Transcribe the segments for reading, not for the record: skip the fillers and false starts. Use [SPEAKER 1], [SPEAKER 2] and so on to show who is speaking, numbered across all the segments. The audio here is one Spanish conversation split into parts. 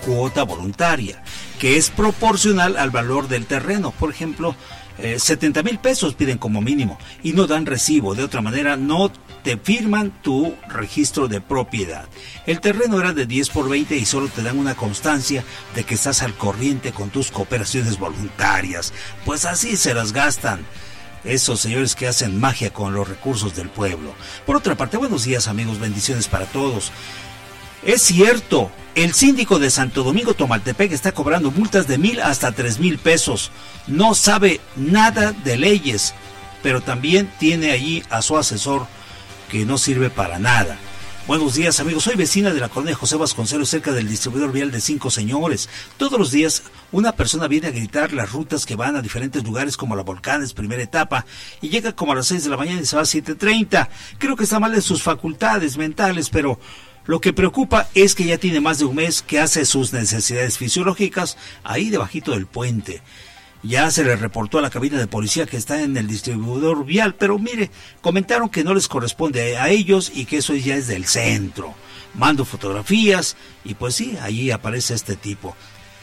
[SPEAKER 1] cuota voluntaria, que es proporcional al valor del terreno. Por ejemplo, 70,000 pesos piden como mínimo y no dan recibo. De otra manera, no te firman tu registro de propiedad. El terreno era de 10 por 20 y solo te dan una constancia de que estás al corriente con tus cooperaciones voluntarias. Pues así se las gastan esos señores que hacen magia con los recursos del pueblo. Por otra parte, buenos días amigos, bendiciones para todos. Es cierto, el síndico de Santo Domingo Tomaltepec está cobrando multas de 1,000 hasta 3,000 pesos. No sabe nada de leyes, pero también tiene allí a su asesor que no sirve para nada. Buenos días amigos, soy vecina de la colonia José Vasconcelos, cerca del distribuidor vial de 5 Señores. Todos los días una persona viene a gritar las rutas que van a diferentes lugares como la Volcanes, primera etapa, y llega como a las 6 de la mañana y se va a 7:30. Creo que está mal de sus facultades mentales, pero lo que preocupa es que ya tiene más de un mes que hace sus necesidades fisiológicas ahí debajito del puente. Ya se le reportó a la cabina de policía que está en el distribuidor vial, pero mire, comentaron que no les corresponde a ellos y que eso ya es del centro. Mando fotografías y pues sí, allí aparece este tipo.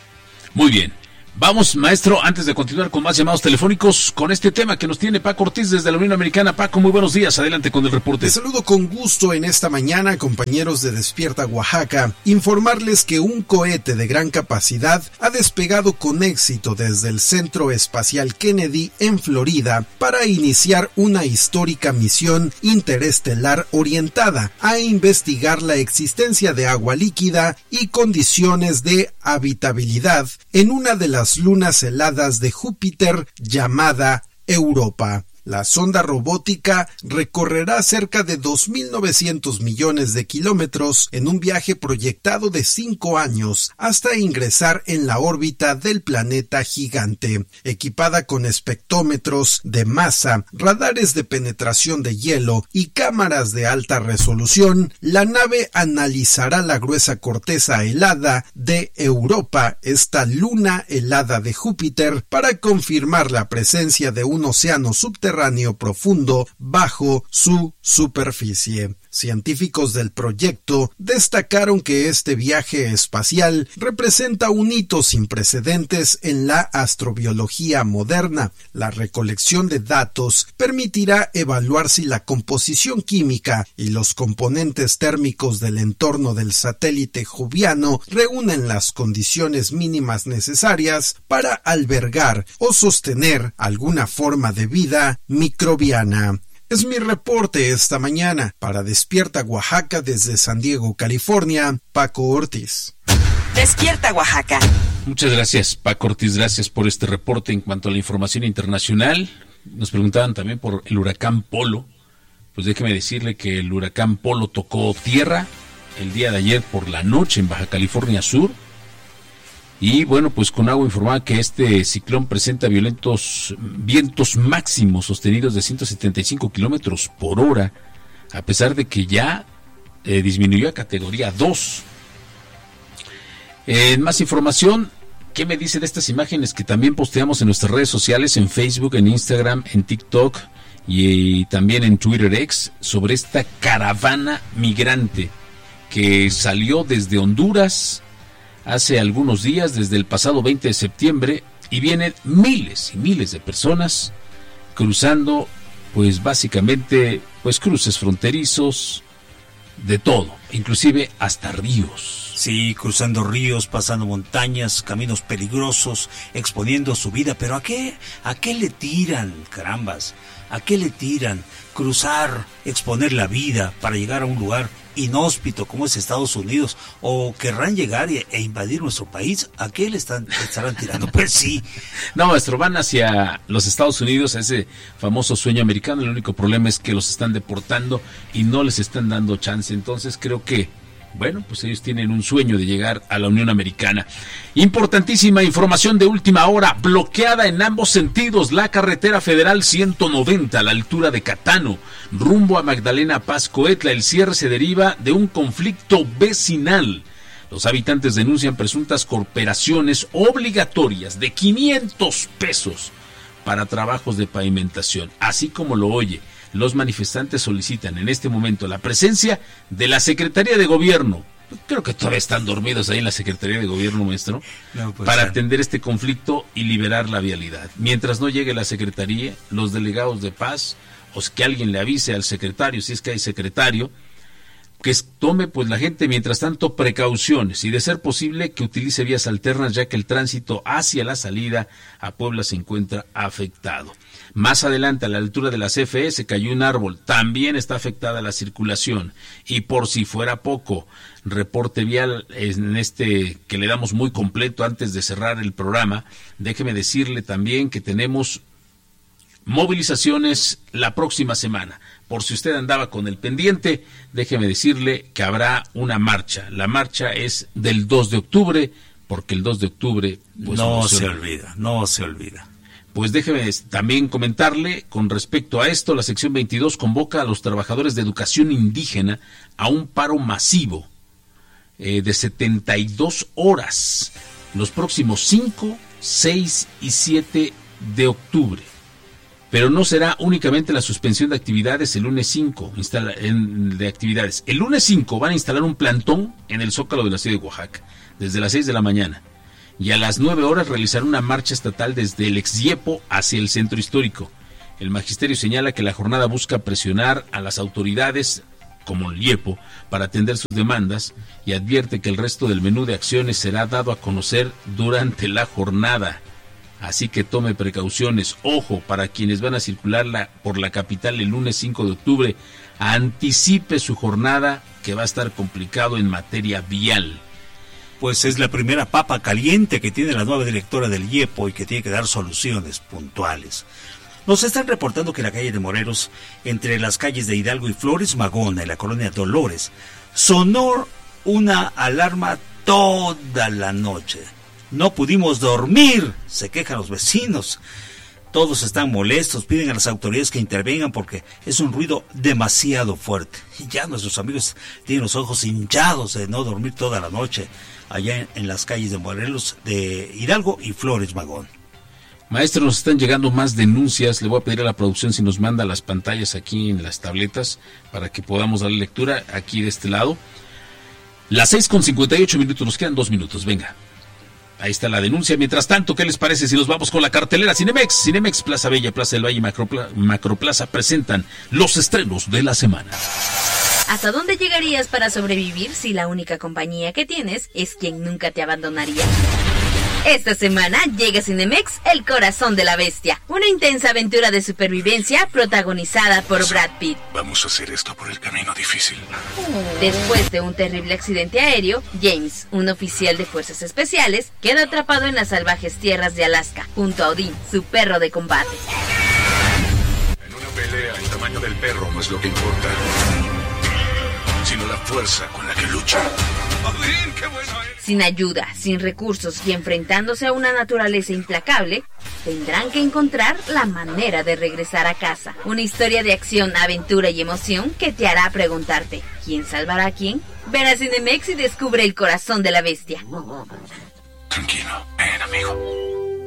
[SPEAKER 2] Muy bien. Vamos, maestro, antes de continuar con más llamados telefónicos, con este tema que nos tiene Paco Ortiz desde la Unión Americana. Paco, muy buenos días, adelante con el reporte.
[SPEAKER 3] Te saludo con gusto en esta mañana, compañeros de Despierta Oaxaca. Informarles que un cohete de gran capacidad ha despegado con éxito desde el Centro Espacial Kennedy en Florida para iniciar una histórica misión interestelar orientada a investigar la existencia de agua líquida y condiciones de habitabilidad en una de las lunas heladas de Júpiter llamada Europa. La sonda robótica recorrerá cerca de 2.900 millones de kilómetros en un viaje proyectado de 5 años hasta ingresar en la órbita del planeta gigante. Equipada con espectrómetros de masa, radares de penetración de hielo y cámaras de alta resolución, la nave analizará la gruesa corteza helada de Europa, esta luna helada de Júpiter, para confirmar la presencia de un océano subterráneo profundo bajo su superficie. Científicos del proyecto destacaron que este viaje espacial representa un hito sin precedentes en la astrobiología moderna. La recolección de datos permitirá evaluar si la composición química y los componentes térmicos del entorno del satélite joviano reúnen las condiciones mínimas necesarias para albergar o sostener alguna forma de vida microbiana. Es mi reporte esta mañana. Para Despierta Oaxaca desde San Diego, California, Paco Ortiz.
[SPEAKER 4] Despierta Oaxaca.
[SPEAKER 2] Muchas gracias, Paco Ortiz, gracias por este reporte. En cuanto a la información internacional, nos preguntaban también por el huracán Polo. Pues déjeme decirle que el huracán Polo tocó tierra el día de ayer por la noche en Baja California Sur. Y bueno, pues Conagua informaba que este ciclón presenta violentos vientos máximos sostenidos de 175 kilómetros por hora, a pesar de que ya disminuyó a categoría 2. En más información, ¿qué me dice de estas imágenes que también posteamos en nuestras redes sociales, en Facebook, en Instagram, en TikTok y también en Twitter X, sobre esta caravana migrante que salió desde Honduras hace algunos días, desde el pasado 20 de septiembre, y vienen miles y miles de personas cruzando, pues básicamente, pues cruces fronterizos, de todo, inclusive hasta ríos.
[SPEAKER 1] Sí, cruzando ríos, pasando montañas, caminos peligrosos, exponiendo su vida, pero ¿a qué le tiran, carambas? ¿A qué le tiran? Cruzar, exponer la vida para llegar a un lugar inhóspito como es Estados Unidos, o querrán llegar e invadir nuestro país. ¿A qué le estarán tirando? Pues sí.
[SPEAKER 2] No, maestro, van hacia los Estados Unidos, a ese famoso sueño americano. El único problema es que los están deportando y no les están dando chance. Entonces creo que, bueno, pues ellos tienen un sueño de llegar a la Unión Americana. Importantísima información de última hora. Bloqueada en ambos sentidos la carretera federal 190 a la altura de Catano, rumbo a Magdalena Paz Coetla. El cierre se deriva de un conflicto vecinal. Los habitantes denuncian presuntas cooperaciones obligatorias de 500 pesos para trabajos de pavimentación. Así como lo oye, los manifestantes solicitan en este momento la presencia de la Secretaría de Gobierno creo que todavía están dormidos ahí en la Secretaría de Gobierno, maestro,
[SPEAKER 1] No, pues,
[SPEAKER 2] para atender este conflicto y liberar la vialidad. Mientras no llegue la Secretaría, los delegados de paz, o que alguien le avise al secretario, si es que hay secretario, que tome pues la gente mientras tanto precauciones y de ser posible que utilice vías alternas, ya que el tránsito hacia la salida a Puebla se encuentra afectado. Más adelante, a la altura de la CFE, se cayó un árbol, también está afectada la circulación. Y por si fuera poco, reporte vial en este que le damos muy completo antes de cerrar el programa. Déjeme decirle también que tenemos movilizaciones la próxima semana. Por si usted andaba con el pendiente, déjeme decirle que habrá una marcha. La marcha es del 2 de octubre, porque el 2 de octubre... pues,
[SPEAKER 1] no se olvida.
[SPEAKER 2] Pues déjeme también comentarle, con respecto a esto, la sección 22 convoca a los trabajadores de educación indígena a un paro masivo de 72 horas los próximos 5, 6 y 7 de octubre. Pero no será únicamente la suspensión de actividades el lunes 5, de actividades. El lunes 5 van a instalar un plantón en el Zócalo de la ciudad de Oaxaca, desde las 6 de la mañana. Y a las 9 horas realizarán una marcha estatal desde el ex-IEPO hacia el centro histórico. El magisterio señala que la jornada busca presionar a las autoridades, como el IEPO, para atender sus demandas y advierte que el resto del menú de acciones será dado a conocer durante la jornada. Así que tome precauciones. Ojo, para quienes van a circular por la capital el lunes 5 de octubre, anticipe su jornada, que va a estar complicado en materia vial.
[SPEAKER 1] Pues es la primera papa caliente que tiene la nueva directora del IEPO y que tiene que dar soluciones puntuales. Nos están reportando que en la calle de Morelos, entre las calles de Hidalgo y Flores Magón, en la colonia Dolores, sonó una alarma toda la noche. No pudimos dormir, se quejan los vecinos. Todos están molestos, piden a las autoridades que intervengan porque es un ruido demasiado fuerte. Y ya nuestros amigos tienen los ojos hinchados de no dormir toda la noche allá en las calles de Morelos, de Hidalgo y Flores Magón.
[SPEAKER 2] Maestro, nos están llegando más denuncias. Le voy a pedir a la producción si nos manda las pantallas aquí en las tabletas para que podamos darle lectura aquí de este lado. Las 6:58, nos quedan 2 minutos, venga. Ahí está la denuncia. Mientras tanto, ¿qué les parece si nos vamos con la cartelera? Cinemex, Plaza Bella, Plaza del Valle y Macroplaza presentan los estrenos de la semana.
[SPEAKER 5] ¿Hasta dónde llegarías para sobrevivir si la única compañía que tienes es quien nunca te abandonaría? Esta semana llega a Cinemex El Corazón de la Bestia, una intensa aventura de supervivencia protagonizada por Brad Pitt.
[SPEAKER 6] Vamos a hacer esto por el camino difícil.
[SPEAKER 5] Después de un terrible accidente aéreo, James, un oficial de fuerzas especiales, queda atrapado en las salvajes tierras de Alaska, junto a Odín, su perro de combate.
[SPEAKER 6] En una pelea, el tamaño del perro no es lo que importa, sino la fuerza con la que lucha. ¡Odín, qué bueno es!
[SPEAKER 5] Sin ayuda, sin recursos y enfrentándose a una naturaleza implacable, tendrán que encontrar la manera de regresar a casa. Una historia de acción, aventura y emoción que te hará preguntarte, ¿quién salvará a quién? Ven a Cinemex y descubre El Corazón de la Bestia.
[SPEAKER 6] Tranquilo, ven, amigo.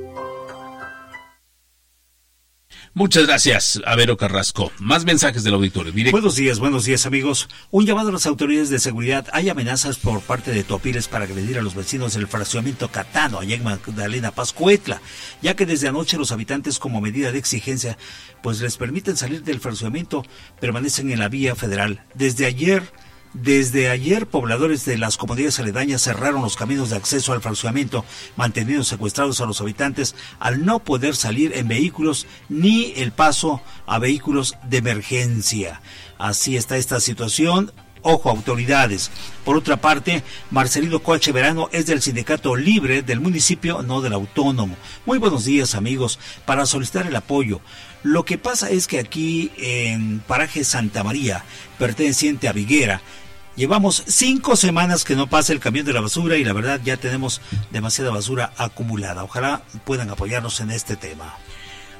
[SPEAKER 2] Muchas gracias, Avero Carrasco. Más mensajes del auditorio.
[SPEAKER 1] Buenos días amigos. Un llamado a las autoridades de seguridad. Hay amenazas por parte de Topiles para agredir a los vecinos del fraccionamiento Catano, allá en Magdalena Paz, Coetla, ya que desde anoche los habitantes, como medida de exigencia, pues les permiten salir del fraccionamiento, permanecen en la vía federal. Desde ayer, pobladores de las comunidades aledañas cerraron los caminos de acceso al fraccionamiento, manteniendo secuestrados a los habitantes al no poder salir en vehículos ni el paso a vehículos de emergencia. Así está esta situación. Ojo, autoridades. Por otra parte, Marcelino Coache Verano es del Sindicato Libre del municipio, no del Autónomo. Muy buenos días, amigos. Para solicitar el apoyo. Lo que pasa es que aquí en Paraje Santa María, perteneciente a Viguera, llevamos 5 semanas que no pasa el camión de la basura y la verdad ya tenemos demasiada basura acumulada. Ojalá puedan apoyarnos en este tema.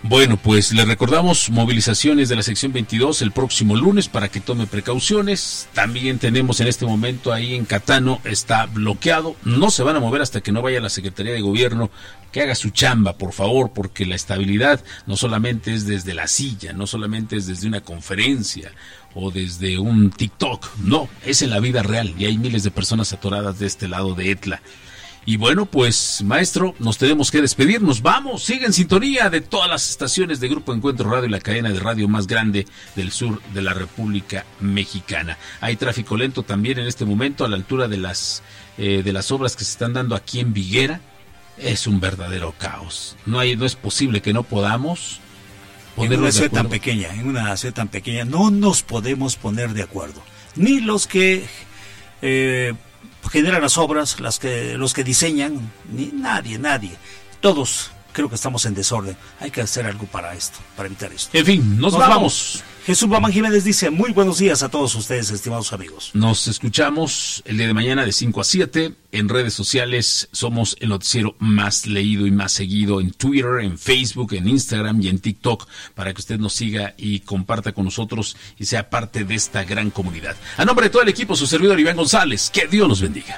[SPEAKER 2] Bueno, pues le recordamos movilizaciones de la sección 22 el próximo lunes para que tome precauciones. También tenemos en este momento ahí en Catano, está bloqueado. No se van a mover hasta que no vaya la Secretaría de Gobierno, que haga su chamba, por favor, porque la estabilidad no solamente es desde la silla, no solamente es desde una conferencia o desde un TikTok, no, es en la vida real y hay miles de personas atoradas de este lado de Etla. Y bueno, pues maestro, nos tenemos que despedir, nos vamos, sigue en sintonía de todas las estaciones de Grupo Encuentro Radio, la cadena de radio más grande del sur de la República Mexicana. Hay tráfico lento también en este momento a la altura de las obras que se están dando aquí en Viguera. Es un verdadero caos, no es posible que no podamos
[SPEAKER 1] ponernos en una ciudad tan pequeña, no nos podemos poner de acuerdo, ni los que generan las obras, los que diseñan, ni nadie, todos creo que estamos en desorden. Hay que hacer algo para esto, para evitar esto.
[SPEAKER 2] En fin, nos vamos.
[SPEAKER 1] Jesús Bamán Jiménez dice, muy buenos días a todos ustedes, estimados amigos.
[SPEAKER 2] Nos escuchamos el día de mañana de 5 a 7. En redes sociales somos el noticiero más leído y más seguido en Twitter, en Facebook, en Instagram y en TikTok, para que usted nos siga y comparta con nosotros y sea parte de esta gran comunidad. A nombre de todo el equipo, su servidor Iván González, que Dios los bendiga.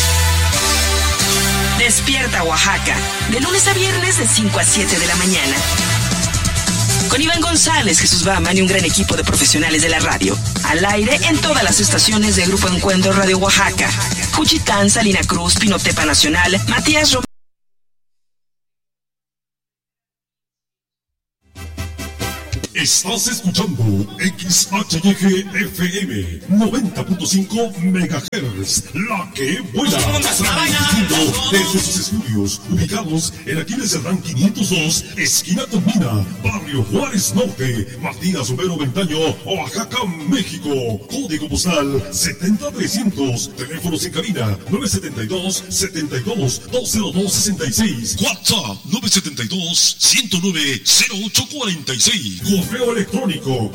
[SPEAKER 4] Despierta Oaxaca, de lunes a viernes de 5 a 7 de la mañana. Con Iván González, Jesús Bamán y un gran equipo de profesionales de la radio. Al aire en todas las estaciones de Grupo Encuentro Radio Oaxaca. Juchitán, Salina Cruz, Pinotepa Nacional, Matías Romero.
[SPEAKER 7] Estás escuchando XHYG-FM 90.5 MHz, la que buena, transmitiendo desde sus estudios ubicados en Aquiles Cerdán 502, esquina con Mina, Barrio Juárez Norte, Matías Romero Ventaño, Oaxaca, México. Código postal 70300, teléfonos en cabina 972-72-20266, WhatsApp 972-109-0846. Correo electrónico,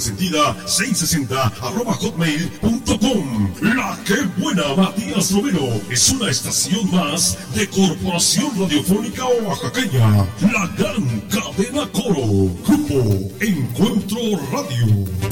[SPEAKER 7] laconsentida660@hotmail.com. La que buena, Matías Romero, es una estación más de Corporación Radiofónica Oaxaqueña, la gran cadena Coro. Grupo Encuentro Radio.